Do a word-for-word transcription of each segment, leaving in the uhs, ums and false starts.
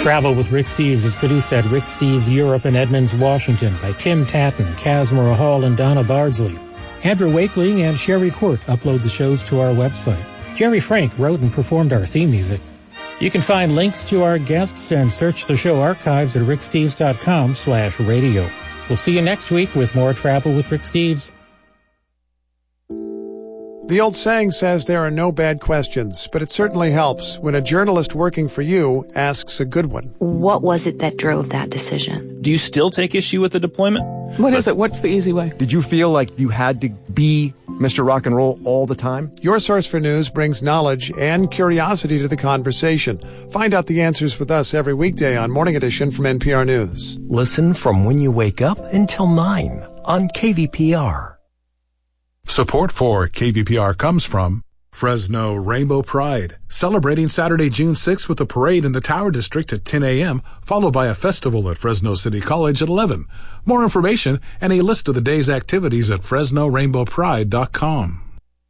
Travel with Rick Steves is produced at Rick Steves Europe in Edmonds, Washington by Tim Tatton, Casmara Hall, and Donna Bardsley. Andrew Wakeling and Sherry Court upload the shows to our website. Jerry Frank wrote and performed our theme music. You can find links to our guests and search the show archives at ricksteves.com slash radio. We'll see you next week with more Travel with Rick Steves. The old saying says there are no bad questions, but it certainly helps when a journalist working for you asks a good one. What was it that drove that decision? Do you still take issue with the deployment? What is it? What's the easy way? Did you feel like you had to be Mister Rock and Roll all the time? Your Source for News brings knowledge and curiosity to the conversation. Find out the answers with us every weekday on Morning Edition from N P R News. Listen from when you wake up until nine on K V P R. Support for K V P R comes from Fresno Rainbow Pride, celebrating Saturday, June sixth with a parade in the Tower District at ten a.m., followed by a festival at Fresno City College at eleven. More information and a list of the day's activities at fresno rainbow pride dot com.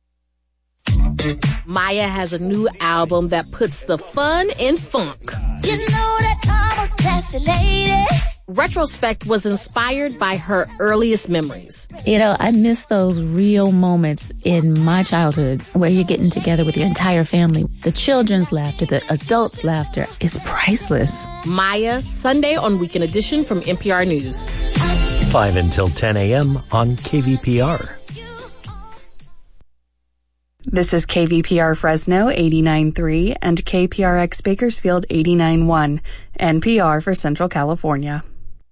Maya has a new album that puts the fun in funk. You know that I'm a classy lady. Retrospect was inspired by her earliest memories. You know, I miss those real moments in my childhood where you're getting together with your entire family. The children's laughter, the adults' laughter is priceless. Maya, Sunday on Weekend Edition from N P R News. five until ten a.m. on K V P R. This is K V P R Fresno eighty-nine point three and K P R X Bakersfield eighty-nine point one, N P R for Central California.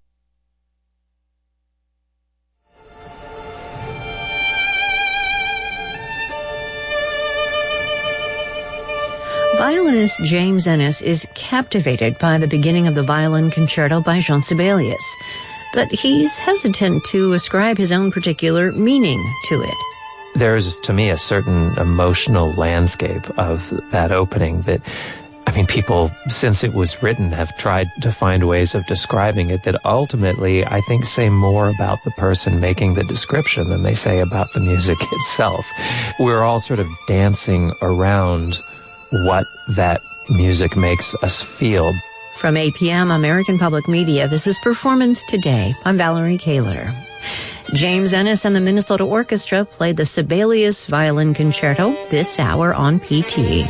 Violinist James Ennis is captivated by the beginning of the Violin Concerto by Jean Sibelius, but he's hesitant to ascribe his own particular meaning to it. There's, to me, a certain emotional landscape of that opening that, I mean, people, since it was written, have tried to find ways of describing it that ultimately, I think, say more about the person making the description than they say about the music itself. We're all sort of dancing around what that music makes us feel. From eight p.m. American Public Media, this is Performance Today. I'm Valerie Kaler. James Ennis and the Minnesota Orchestra played the Sibelius Violin Concerto this hour on P T.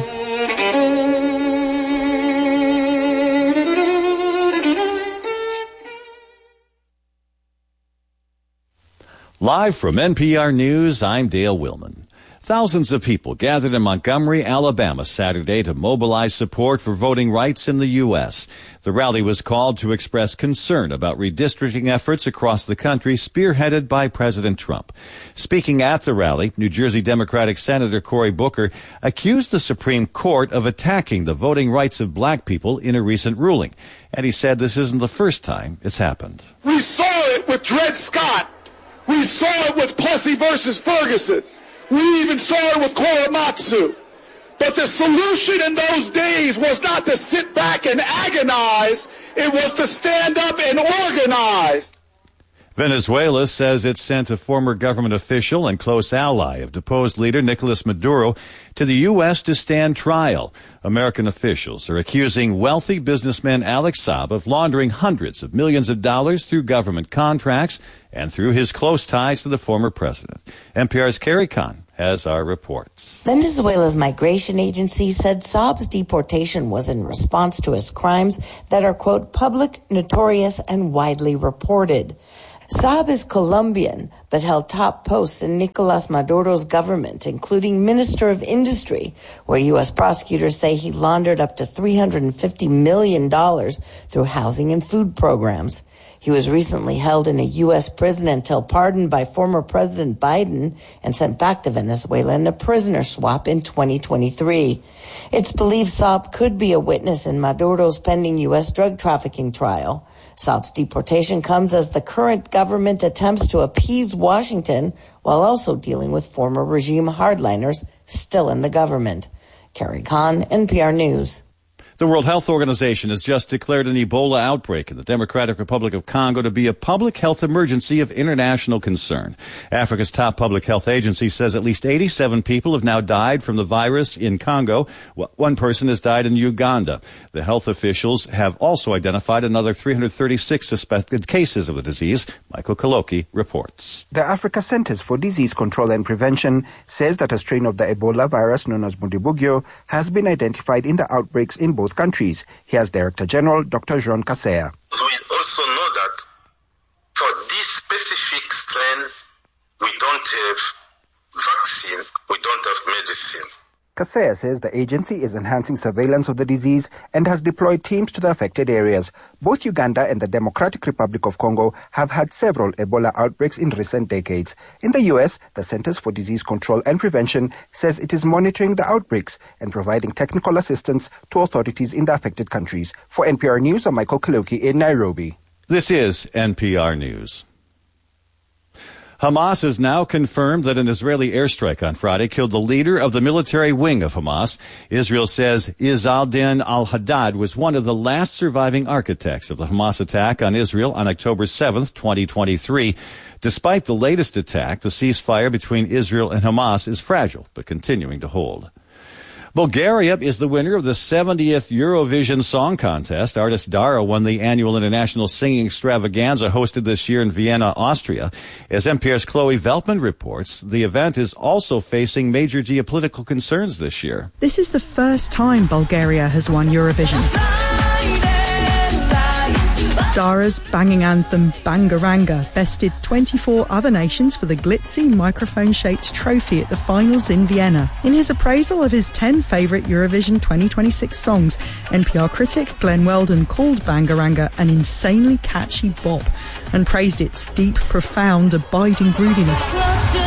Live from N P R News, I'm Dale Willman. Thousands of people gathered in Montgomery, Alabama Saturday to mobilize support for voting rights in the U S. The rally was called to express concern about redistricting efforts across the country spearheaded by President Trump. Speaking at the rally, New Jersey Democratic Senator Cory Booker accused the Supreme Court of attacking the voting rights of black people in a recent ruling. And he said this isn't the first time it's happened. We saw it with Dred Scott. We saw it with Plessy versus Ferguson. We even saw it with Korematsu. But the solution in those days was not to sit back and agonize. It was to stand up and organize. Venezuela says it sent a former government official and close ally of deposed leader Nicolas Maduro to the U S to stand trial. American officials are accusing wealthy businessman Alex Saab of laundering hundreds of millions of dollars through government contracts and through his close ties to the former president. N P R's Carrie Kahn has our reports. Venezuela's migration agency said Saab's deportation was in response to his crimes that are, quote, public, notorious, and widely reported. Saab is Colombian, but held top posts in Nicolas Maduro's government, including Minister of Industry, where U S prosecutors say he laundered up to three hundred fifty million dollars through housing and food programs. He was recently held in a U S prison until pardoned by former President Biden and sent back to Venezuela in a prisoner swap in twenty twenty-three. It's believed Saab could be a witness in Maduro's pending U S drug trafficking trial. Saab's deportation comes as the current government attempts to appease Washington while also dealing with former regime hardliners still in the government. Carrie Kahn, N P R News. The World Health Organization has just declared an Ebola outbreak in the Democratic Republic of Congo to be a public health emergency of international concern. Africa's top public health agency says at least eighty-seven people have now died from the virus in Congo. One person has died in Uganda. The health officials have also identified another three hundred thirty-six suspected cases of the disease. Michael Kaloki reports. The Africa Centers for Disease Control and Prevention says that a strain of the Ebola virus known as Bundibugyo has been identified in the outbreaks in both countries. Here's Director General Doctor Jean Kaseya. We also know that for this specific strain, we don't have vaccine, we don't have medicine. Kaseya says the agency is enhancing surveillance of the disease and has deployed teams to the affected areas. Both Uganda and the Democratic Republic of Congo have had several Ebola outbreaks in recent decades. In the U S, the Centers for Disease Control and Prevention says it is monitoring the outbreaks and providing technical assistance to authorities in the affected countries. For N P R News, I'm Michael Kaloki in Nairobi. This is N P R News. Hamas has now confirmed that an Israeli airstrike on Friday killed the leader of the military wing of Hamas. Israel says Izzaldin al-Haddad was one of the last surviving architects of the Hamas attack on Israel on October seventh, twenty twenty-three. Despite the latest attack, the ceasefire between Israel and Hamas is fragile, but continuing to hold. Bulgaria is the winner of the seventieth Eurovision Song Contest. Artist Dara won the annual international singing extravaganza hosted this year in Vienna, Austria. As N P R's Chloe Veltman reports, the event is also facing major geopolitical concerns this year. This is the first time Bulgaria has won Eurovision. Dara's banging anthem Bangaranga bested twenty-four other nations for the glitzy microphone-shaped trophy at the finals in Vienna. In his appraisal of his ten favourite Eurovision twenty twenty-six songs, N P R critic Glenn Weldon called Bangaranga an insanely catchy bop and praised its deep, profound, abiding grooviness.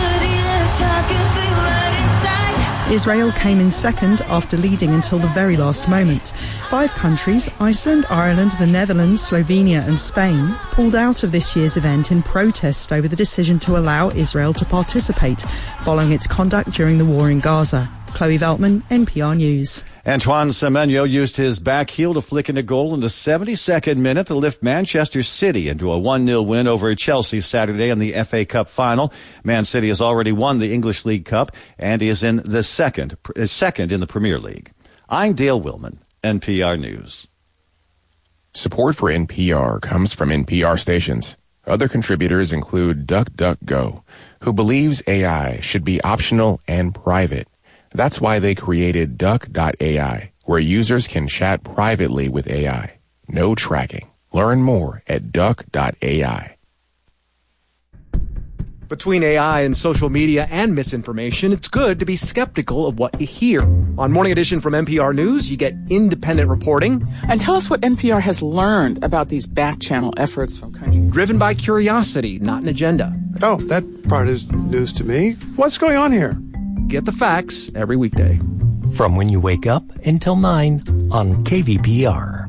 Israel came in second after leading until the very last moment. Five countries, Iceland, Ireland, the Netherlands, Slovenia and Spain, pulled out of this year's event in protest over the decision to allow Israel to participate, following its conduct during the war in Gaza. Chloe Veltman, N P R News. Antoine Semenyo used his back heel to flick in a goal in the seventy-second minute to lift Manchester City into a one nil win over Chelsea Saturday in the F A Cup final. Man City has already won the English League Cup and is in the second, second in the Premier League. I'm Dale Willman, N P R News. Support for N P R comes from N P R stations. Other contributors include DuckDuckGo, who believes A I should be optional and private. That's why they created Duck dot A I, where users can chat privately with A I. No tracking. Learn more at Duck dot A I. Between A I and social media and misinformation, it's good to be skeptical of what you hear. On Morning Edition from N P R News, you get independent reporting. And tell us what N P R has learned about these back-channel efforts from countries. Driven by curiosity, not an agenda. Oh, that part is news to me. What's going on here? Get the facts every weekday. From when you wake up until nine on K V P R.